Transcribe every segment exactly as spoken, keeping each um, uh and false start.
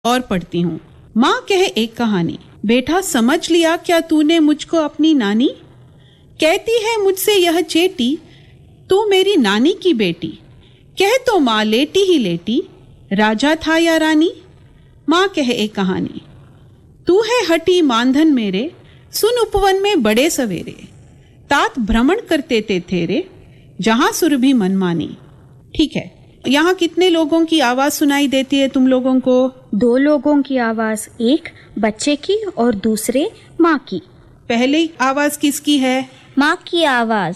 और पढ़ती हूँ। माँ कहे एक कहानी, बेटा समझ लिया क्या तूने मुझको अपनी नानी? कहती है मुझसे यह चेटी, तू मेरी नानी की बेटी। कह तो माँ लेटी ही लेटी, राजा था या रानी? माँ कहे एक कहानी, तू है हटी मानधन मेरे, सुन उपवन में बड़े सवेरे। तात भ्रमण करते थे तेरे, जहां सुरभि मनमानी। ठीक है, यहाँ कितने लोगों की आवाज सुनाई देती है तुम लोगों को? दो लोगों की आवाज, एक बच्चे की और दूसरे माँ की। पहले आवाज किसकी है? माँ की आवाज।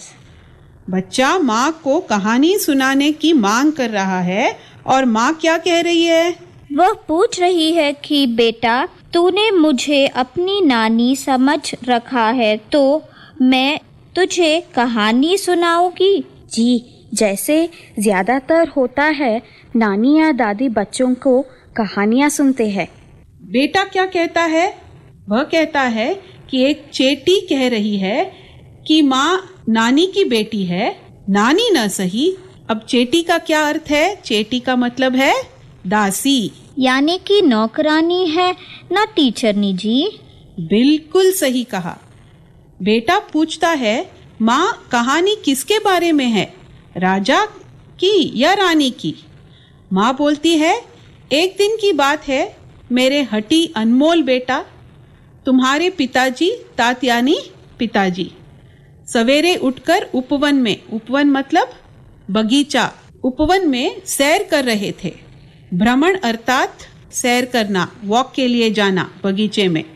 बच्चा माँ को कहानी सुनाने की मांग कर रहा है और माँ क्या कह रही है? वह पूछ रही है कि बेटा तूने मुझे अपनी नानी समझ रखा है तो मैं तुझे कहानी सुनाऊंगी। जी, जैसे ज्यादातर होता है नानी या दादी बच्चों को कहानियाँ सुनते हैं। बेटा क्या कहता है? वह कहता है कि एक चेटी कह रही है कि माँ नानी की बेटी है, नानी न सही। अब चेटी का क्या अर्थ है? चेटी का मतलब है दासी, यानी कि नौकरानी है ना टीचरनी जी। बिल्कुल सही कहा। बेटा पूछता है माँ कहानी किसके बारे में है, राजा की या रानी की? माँ बोलती है एक दिन की बात है मेरे हटी अनमोल बेटा, तुम्हारे पिताजी, तात यानी पिताजी, सवेरे उठकर उपवन में, उपवन मतलब बगीचा, उपवन में सैर कर रहे थे। भ्रमण अर्थात सैर करना, वॉक के लिए जाना बगीचे में।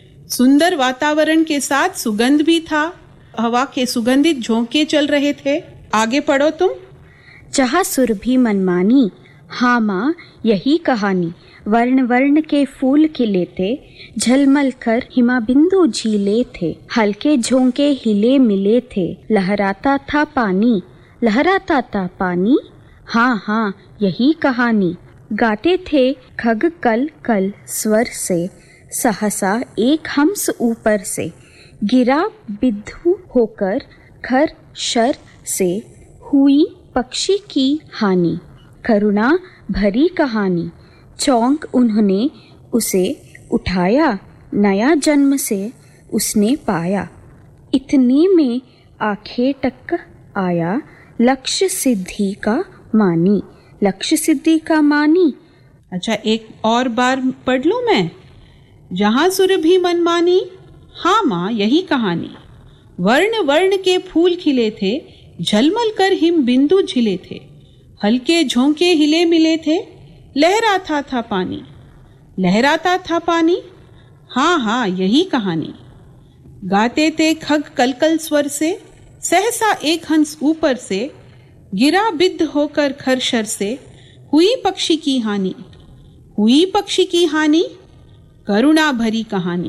सुंदर वातावरण के साथ सुगंध भी था, हवा के सुगंधित झोंके चल रहे थे। आगे पढ़ो तुम। जहाँ सुरभि मनमानी, हाँ माँ यही कहानी। वर्ण वर्ण के फूल खिले थे, झलमल कर हिमाबिंदु झीले थे, हल्के झोंके हिले मिले थे, लहराता था पानी, लहराता था पानी, हाँ हाँ यही कहानी। गाते थे खग कल कल स्वर से, सहसा एक हंस ऊपर से, गिरा बिद्धू होकर खर शर से, हुई पक्षी की हानि, करुणा भरी कहानी। चौंक उन्होंने उसे उठाया, नया जन्म से उसने पाया, इतने में आंखें टक आया, लक्ष्य सिद्धि का मानी, लक्ष्य सिद्धि का मानी। अच्छा, एक और बार पढ़ लूं मैं। जहां सुरभि मनमानी, हाँ माँ यही कहानी। वर्ण वर्ण के फूल खिले थे, झलमल कर हिम बिंदु झिले थे, हल्के झोंके हिले मिले थे, लहराता था पानी, लहराता था पानी, हाँ हाँ यही कहानी। गाते थे खग कलकल स्वर से, सहसा एक हंस ऊपर से, गिरा बिद्ध होकर खरशर से, हुई पक्षी की हानि, हुई पक्षी की हानि, करुणा भरी कहानी।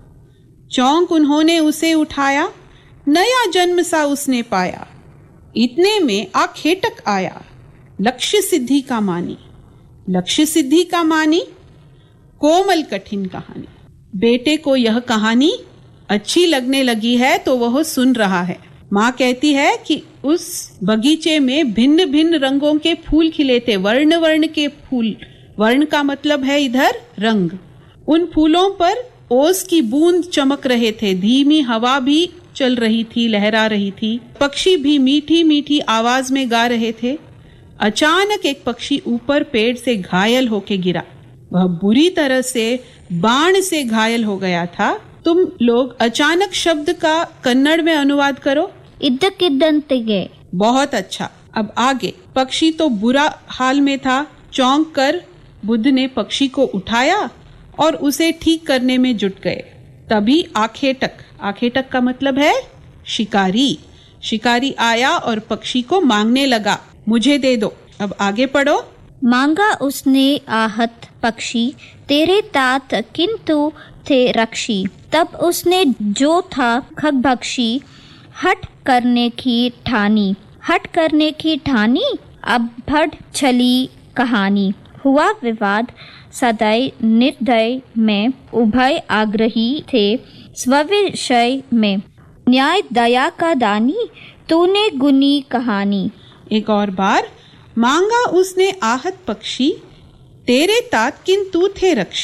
चौंक उन्होंने उसे उठाया, नया जन्म सा उसने पाया, इतने में आखेटक आया, लक्ष्य सिद्धि का मानी, लक्ष्य सिद्धि का मानी, कोमल कठिन कहानी। बेटे को यह कहानी अच्छी लगने लगी है तो वह सुन रहा है। माँ कहती है कि उस बगीचे में भिन्न भिन्न रंगों के फूल खिले थे, वर्ण वर्ण के फूल, वर्ण का मतलब है इधर रंग। उन फूलों पर ओस की बूंद चमक रहे थे, धीमी हवा भी चल रही थी, लहरा रही थी, पक्षी भी मीठी मीठी आवाज में गा रहे थे। अचानक एक पक्षी ऊपर पेड़ से घायल होके गिरा। वह बुरी तरह से बाण से घायल हो गया था। तुम लोग अचानक शब्द का कन्नड़ में अनुवाद करो। इद्दक्किद्दंतिगे। बहुत अच्छा। अब आगे। पक्षी तो बुरा हाल में था। चौंक कर बुद्ध ने पक्षी को उठाया और उसे ठीक करने में जुट गए। तभी आखेटक, आखेटक का मतलब है शिकारी, शिकारी आया और पक्षी को मांगने लगा, मुझे दे दो। अब आगे पढ़ो। मांगा उसने आहत पक्षी, तेरे तात किंतु थे रक्षी। तब उसने जो था खगभक्षी, हट करने की ठानी, हट करने की ठानी। अब बढ़ चली कहानी, हुआ विवाद सदै निर्दय में, उभय आग्रही थे स्विषय में। न्याय दया का दानी, तूने गुनी कहानी। एक और बार। मांगा उसने आहत पक्षी, तेरे तात किंतु थे रक्षी।